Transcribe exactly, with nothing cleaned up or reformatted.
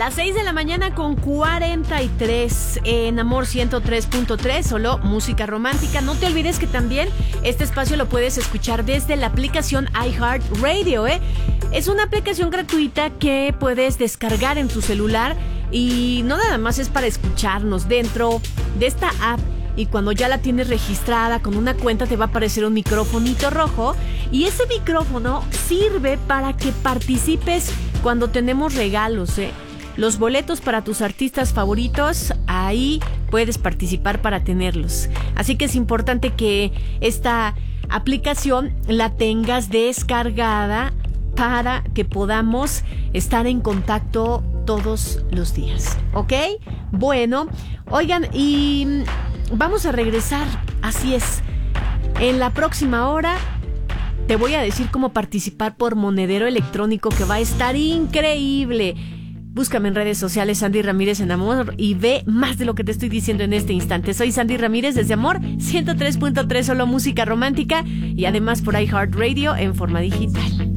Las seis de la mañana con cuarenta y tres en Amor ciento tres punto tres, solo música romántica. No te olvides que también este espacio lo puedes escuchar desde la aplicación iHeartRadio, ¿eh? Es una aplicación gratuita que puedes descargar en tu celular y no nada más es para escucharnos. Dentro de esta app, y cuando ya la tienes registrada con una cuenta, te va a aparecer un microfonito rojo y ese micrófono sirve para que participes cuando tenemos regalos, ¿eh? Los boletos para tus artistas favoritos, ahí puedes participar para tenerlos. Así que es importante que esta aplicación la tengas descargada para que podamos estar en contacto todos los días, ¿ok? Bueno, oigan, y vamos a regresar, así es. En la próxima hora te voy a decir cómo participar por monedero electrónico, que va a estar increíble. Búscame en redes sociales, Sandy Ramírez en Amor, y ve más de lo que te estoy diciendo en este instante. Soy Sandy Ramírez desde Amor ciento tres punto tres, solo música romántica, y además por iHeartRadio en forma digital.